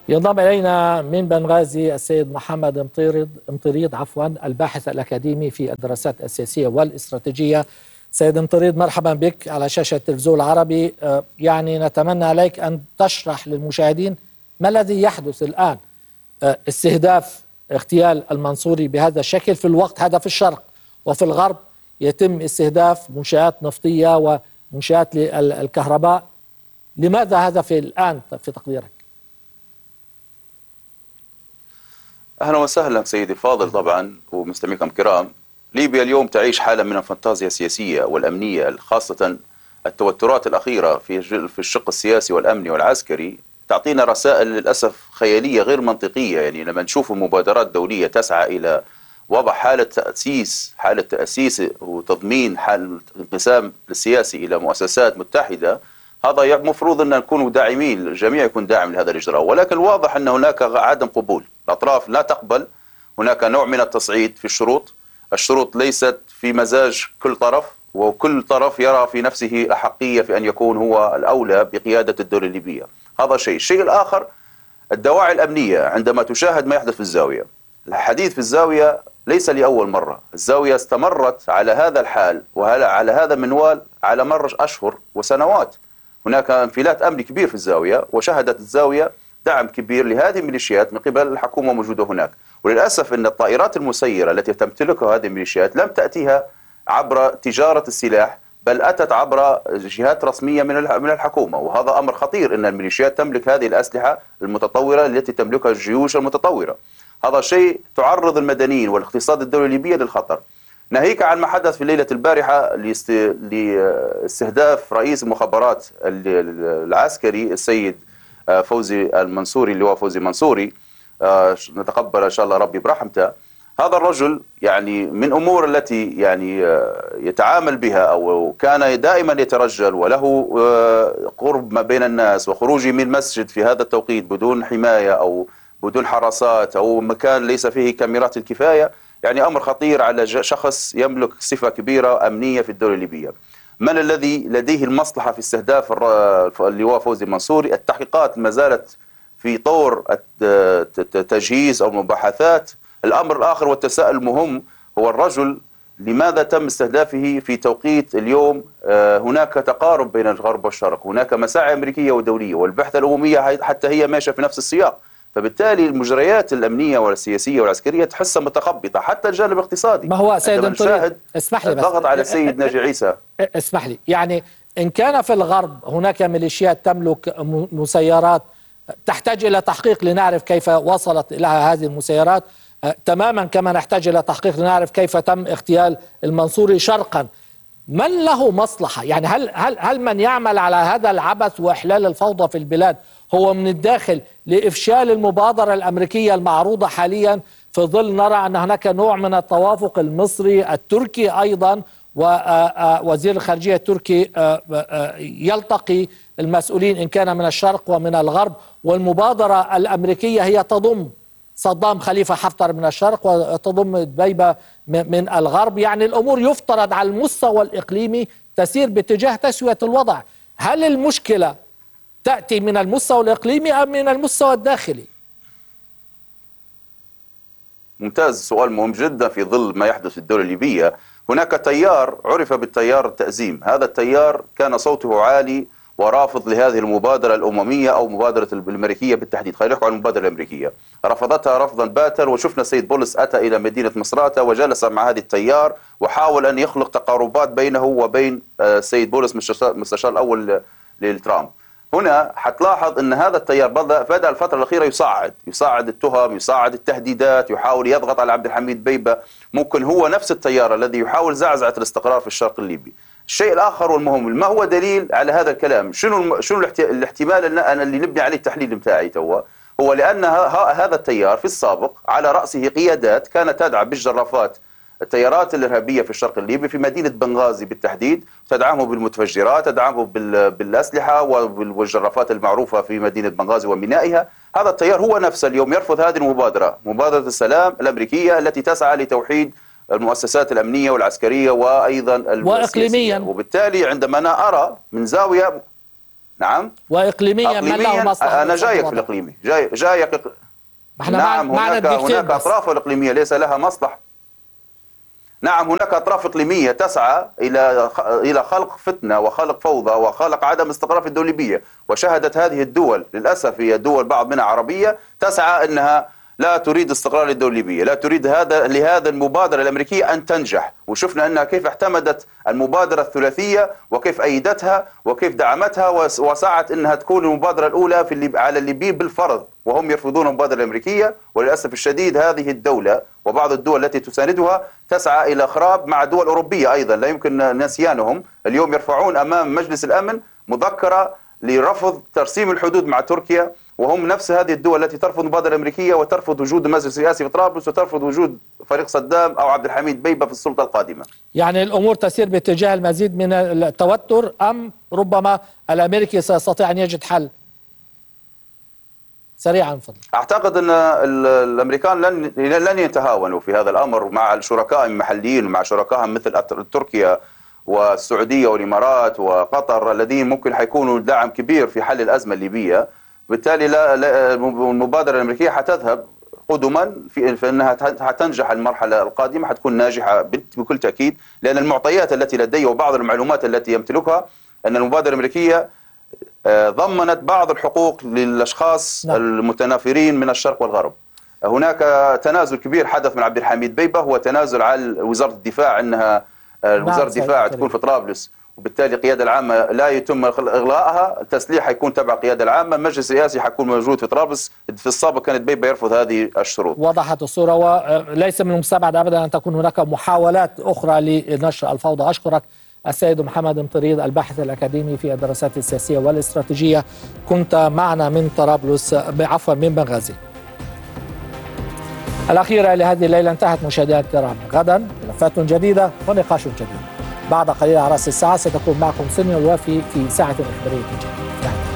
ينضم إلينا من بنغازي السيد محمد مطيريد الباحث الأكاديمي في الدراسات السياسية والاستراتيجية. سيد مطيريد، مرحبا بك على شاشة التلفزيون العربي. يعني نتمنى عليك أن تشرح للمشاهدين ما الذي يحدث الآن. استهداف اغتيال المنصوري بهذا الشكل في الوقت هذا في الشرق وفي الغرب يتم استهداف منشآت نفطية ومنشآت للكهرباء. لماذا هذا في الآن في تقديرك؟ أهلا وسهلا سيدي الفاضل طبعا ومستمعيكم الكرام. ليبيا اليوم تعيش حالة من الفانتازيا السياسية والأمنية، خاصة التوترات الأخيرة في الشق السياسي والأمني والعسكري تعطينا رسائل للأسف خيالية غير منطقية. يعني لما نشوف مبادرات دولية تسعى إلى وضع حالة تأسيس وتضمين حال الانقسام السياسي إلى مؤسسات متحدة، هذا مفروض أن نكون داعمين، الجميع يكون داعم لهذا الإجراء، ولكن الواضح أن هناك عدم قبول، الأطراف لا تقبل. هناك نوع من التصعيد في الشروط ليست في مزاج كل طرف، وكل طرف يرى في نفسه أحقية في أن يكون هو الأولى بقيادة الدولة الليبية. هذا شيء. الشيء الآخر الدواعي الأمنية. عندما تشاهد ما يحدث في الزاوية، الحديث في الزاوية ليس لأول مرة. الزاوية استمرت على هذا الحال وعلى هذا المنوال على مر أشهر وسنوات. هناك انفلات أمني كبير في الزاوية، وشهدت الزاوية دعم كبير لهذه الميليشيات من قبل الحكومة موجودة هناك. وللأسف أن الطائرات المسيرة التي تمتلكها هذه الميليشيات لم تأتيها عبر تجارة السلاح، بل أتت عبر جهات رسمية من الحكومة، وهذا أمر خطير أن الميليشيات تملك هذه الأسلحة المتطورة التي تملكها الجيوش المتطورة. هذا شيء تعرض المدنيين والاقتصاد الدولي الليبي للخطر. ناهيك عن ما حدث في ليلة البارحة لاستهداف رئيس المخابرات العسكري السيد فوزي المنصوري، اللي هو فوزي منصوري، نتقبل إن شاء الله ربي برحمته. هذا الرجل يعني من أمور التي يعني يتعامل بها أو كان دائما يترجل وله قرب ما بين الناس، وخروجه من المسجد في هذا التوقيت بدون حماية أو بدون حراسات أو مكان ليس فيه كاميرات الكفاية، يعني أمر خطير على شخص يملك صفة كبيرة أمنية في الدولة الليبية. من الذي لديه المصلحة في استهداف اللواء فوزي المنصوري؟ التحقيقات ما زالت في طور التجهيز أو المباحثات. الأمر الآخر والتساؤل المهم هو الرجل لماذا تم استهدافه في توقيت اليوم هناك تقارب بين الغرب والشرق، هناك مساعي أمريكية ودولية، والبعثة الأممية حتى هي ماشية في نفس السياق. فبالتالي المجريات الأمنية والسياسية والعسكرية تحسها متخبطة، حتى الجانب الاقتصادي. ما هو سيد مطيريد، اسمح لي بس، الضغط على السيد ناجي عيسى. اسمح لي، يعني إن كان في الغرب هناك ميليشيات تملك مسيرات تحتاج إلى تحقيق لنعرف كيف وصلت إلى هذه المسيرات، تماما كما نحتاج إلى تحقيق لنعرف كيف تم اغتيال المنصوري شرقا، من له مصلحة؟ يعني هل من يعمل على هذا العبث وإحلال الفوضى في البلاد هو من الداخل لإفشال المبادرة الأمريكية المعروضة حاليا، في ظل نرى أن هناك نوع من التوافق المصري التركي أيضا، ووزير الخارجية التركي يلتقي المسؤولين إن كان من الشرق ومن الغرب، والمبادرة الأمريكية هي تضم صدام خليفة حفتر من الشرق وتضم دبيبة من الغرب. يعني الأمور يفترض على المستوى الإقليمي تسير باتجاه تسوية الوضع. هل المشكلة تأتي من المستوى الإقليمي أم من المستوى الداخلي؟ ممتاز، سؤال مهم جدا في ظل ما يحدث في الدولة الليبية. هناك تيار عرف بالتيار التأزيم، هذا التيار كان صوته عالي ورافض لهذه المبادرة الأممية أو مبادرة الأمريكية بالتحديد. خلينا نحكي عن المبادرة الأمريكية، رفضتها رفضا باتا. وشفنا سيد بولس أتى إلى مدينة مصراتة وجلس مع هذه التيار وحاول أن يخلق تقاربات بينه وبين سيد بولس مستشار الأول للترامب. هنا حتلاحظ أن هذا التيار بدأ الفترة الأخيرة يصعد التهم، يصعد التهديدات، يحاول يضغط على عبد الحميد بيبة. ممكن هو نفس التيار الذي يحاول زعزعة الاستقرار في الشرق الليبي. الشيء الآخر والمهم، ما هو دليل على هذا الكلام؟ شنو الاحتمال أنا اللي نبني عليه التحليل متاعي توا؟ هو لأن هذا التيار في السابق على رأسه قيادات كانت تدعم بالجرافات التيارات الإرهابية في الشرق الليبي، في مدينة بنغازي بالتحديد، تدعمه بالمتفجرات، تدعمه بالأسلحة والجرافات المعروفة في مدينة بنغازي ومينائها. هذا التيار هو نفسه اليوم يرفض هذه المبادرة، مبادرة السلام الأمريكية التي تسعى لتوحيد المؤسسات الأمنية والعسكرية وأيضا وإقليميا. وبالتالي عندما أنا أرى من زاوية نعم. وإقليميا من له مصلحة؟ أنا جايك في الإقليمي، نعم. هناك أطراف الإقليمية ليس لها مصلحة. نعم، هناك أطراف إقليمية تسعى إلى خلق فتنة وخلق فوضى وخلق عدم استقرار في الدول الليبية، وشهدت هذه الدول للأسف، هي دول بعض منها عربية تسعى أنها لا تريد استقرار للدول الليبية، لا تريد لهذا المبادرة الأمريكية أن تنجح. وشفنا أنها كيف اعتمدت المبادرة الثلاثية وكيف أيدتها وكيف دعمتها وسعت أنها تكون المبادرة الأولى على الليبيين بالفرض، وهم يرفضون المبادرة الأمريكية. وللأسف الشديد هذه الدولة وبعض الدول التي تساندها تسعى إلى إخراب مع دول أوروبية أيضا لا يمكن نسيانهم. اليوم يرفعون أمام مجلس الأمن مذكرة لرفض ترسيم الحدود مع تركيا، وهم نفس هذه الدول التي ترفض المبادرة الأمريكية وترفض وجود المجلس الرئاسي في طرابلس وترفض وجود فريق صدام أو عبد الحميد بيبة في السلطة القادمة. يعني الأمور تسير باتجاه المزيد من التوتر، أم ربما الأمريكي سيستطيع أن يجد حل؟ سريعا فضل. أعتقد أن الأمريكان لن يتهاونوا في هذا الأمر مع الشركاء المحليين ومع شركائهم مثل تركيا والسعودية والإمارات وقطر الذين ممكن حيكونوا دعم كبير في حل الأزمة الليبية. بالتالي المبادرة الأمريكية حتذهب قدما في أنها حتنجح. المرحلة القادمة حتكون ناجحة بكل تأكيد، لأن المعطيات التي لدي وبعض المعلومات التي يمتلكها أن المبادرة الأمريكية ضمنت بعض الحقوق للأشخاص المتنافرين من الشرق والغرب. هناك تنازل كبير حدث من عبد الحميد بيبة، هو تنازل على وزارة الدفاع أنها وزارة الدفاع تكون في طرابلس، وبالتالي القيادة العامة لا يتم إغلاقها. التسليح حيكون تبع القيادة العامة، المجلس الرئاسي حيكون موجود في طرابلس. في السابق كانت بيبة يرفض هذه الشروط. وضحت الصورة، وليس من المستبعد أبدا أن تكون هناك محاولات أخرى لنشر الفوضى. أشكرك السيد محمد مطريد، الباحث الأكاديمي في الدراسات السياسية والاستراتيجية، كنت معنا من طرابلس، عفوا من بنغازي. الأخيرة لهذه الليلة انتهت مشاهدينا الكرام. غدا ملفات جديدة ونقاش جديد. بعد قليل على رأس الساعة ستكون معكم سنيا الوافي في ساعة إخبارية جديدة.